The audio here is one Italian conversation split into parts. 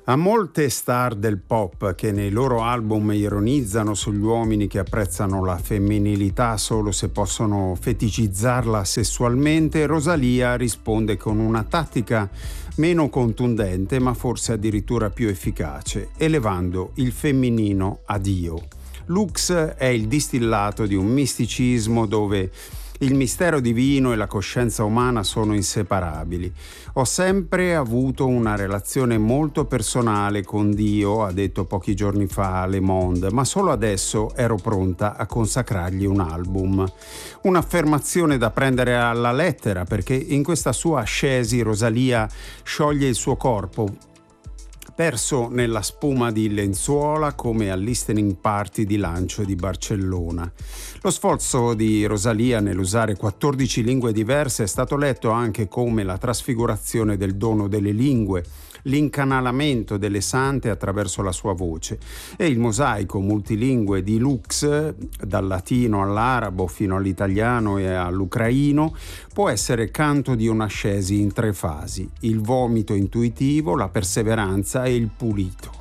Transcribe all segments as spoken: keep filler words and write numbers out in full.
A molte star del pop che nei loro album ironizzano sugli uomini che apprezzano la femminilità solo se possono feticizzarla sessualmente, Rosalía risponde con una tattica meno contundente ma forse addirittura più efficace, elevando il femminino a Dio. Lux è il distillato di un misticismo dove il mistero divino e la coscienza umana sono inseparabili. Ho sempre avuto una relazione molto personale con Dio, ha detto pochi giorni fa a Le Monde, ma solo adesso ero pronta a consacrargli un album. Un'affermazione da prendere alla lettera, perché in questa sua ascesi Rosalía scioglie il suo corpo, perso nella spuma di lenzuola come al listening party di lancio di Barcellona. Lo sforzo di Rosalía nell'usare quattordici lingue diverse è stato letto anche come la trasfigurazione del dono delle lingue, l'incanalamento delle sante attraverso la sua voce, e il mosaico multilingue di Lux, dal latino all'arabo fino all'italiano e all'ucraino, può essere canto di un'ascesi in tre fasi: il vomito intuitivo, la perseveranza e il pulito.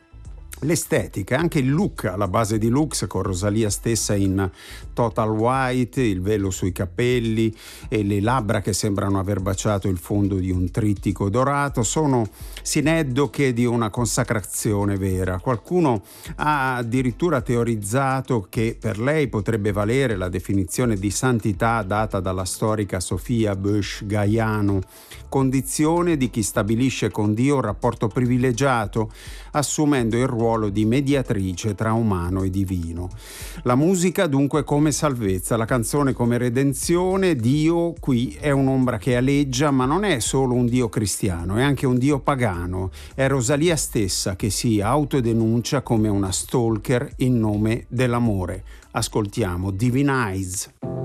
L'estetica, anche il look alla base di Lux, con Rosalía stessa in total white, il velo sui capelli e le labbra che sembrano aver baciato il fondo di un trittico dorato, sono sineddoche di una consacrazione vera. Qualcuno ha addirittura teorizzato che per lei potrebbe valere la definizione di santità data dalla storica Sofia Bush Gaiano, condizione di chi stabilisce con Dio un rapporto privilegiato, assumendo il ruolo di mediatrice tra umano e divino. La musica dunque come salvezza, la canzone come redenzione. Dio qui è un'ombra che aleggia, ma non è solo un Dio cristiano, è anche un Dio pagano. È Rosalía stessa che si autodenuncia come una stalker in nome dell'amore. Ascoltiamo Divine Eyes.